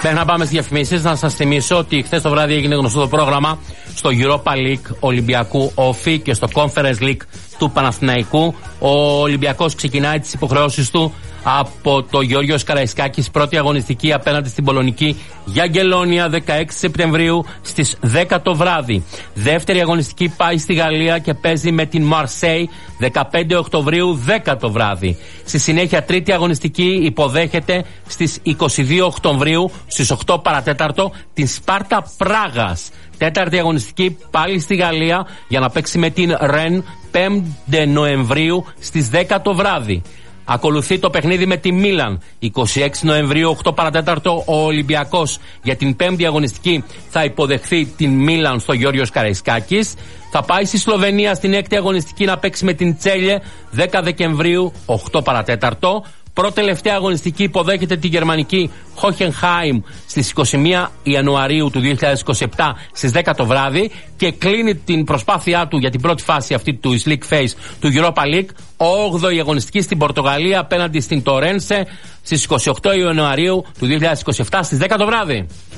Μέχρι να πάμε στις διαφημίσεις, να σας θυμίσω ότι χθες το βράδυ έγινε γνωστό το πρόγραμμα στο Europa League Ολυμπιακού Όφη και στο Conference League του Παναθηναϊκού. Ο Ολυμπιακός ξεκινάει τις υποχρεώσεις του από το Γεώργιος Καραϊσκάκης, πρώτη αγωνιστική απέναντι στην Πολωνική Γιαγγελόνια 16 Σεπτεμβρίου στις 10 το βράδυ. Δεύτερη αγωνιστική πάει στη Γαλλία και παίζει με την Μαρσέη 15 Οκτωβρίου 10 το βράδυ. Στη συνέχεια τρίτη αγωνιστική υποδέχεται στις 22 Οκτωβρίου στις 8 παρατέταρτο την Σπάρτα Πράγας. Τέταρτη αγωνιστική πάλι στη Γαλλία για να παίξει με την Ρεν 5 Νοεμβρίου στις 10 το βράδυ. Ακολουθεί το παιχνίδι με τη Μίλαν 26 Νοεμβρίου 8 παρατέταρτο. Ο Ολυμπιακός για την πέμπτη αγωνιστική θα υποδεχθεί την Μίλαν στο Γεώργιος Καραϊσκάκης. Θα πάει στη Σλοβενία στην έκτη αγωνιστική να παίξει με την Τσέλιε 10 Δεκεμβρίου 8 παρατέταρτο. Πρώτη-τελευταία αγωνιστική υποδέχεται τη γερμανική Hoffenheim στις 21 Ιανουαρίου του 2027 στις 10 το βράδυ και κλείνει την προσπάθειά του για την πρώτη φάση αυτή του Slick Face του Europa League 8η αγωνιστική στην Πορτογαλία απέναντι στην Τορένσε στις 28 Ιανουαρίου του 2027 στις 10 το βράδυ.